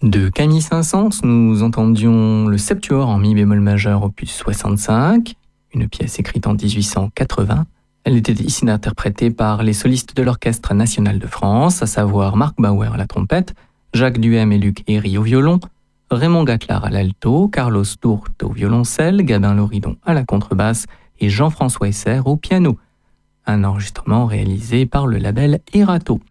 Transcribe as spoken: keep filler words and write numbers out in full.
De Camille Saint-Saëns, nous entendions le Septuor en mi bémol majeur opus soixante-cinq, une pièce écrite en dix-huit cent quatre-vingts. Elle était ici interprétée par les solistes de l'Orchestre national de France, à savoir Marc Bauer à la trompette, Jacques Duhem et Luc Héry au violon, Raymond Gattelard à l'alto, Carlos Tourte au violoncelle, Gabin Loridon à la contrebasse et Jean-François Esser au piano. Un enregistrement réalisé par le label Erato.